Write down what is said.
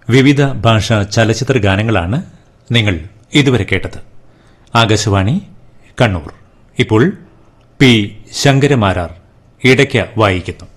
വിവിധ ഭാഷാ ചലച്ചിത്ര ഗാനങ്ങളാണ് നിങ്ങൾ ഇതുവരെ കേട്ടത്. ആകാശവാണി കണ്ണൂർ. ഇപ്പോൾ പി ശങ്കരമാരാർ ഇടയ്ക്ക വായിക്കുന്നു.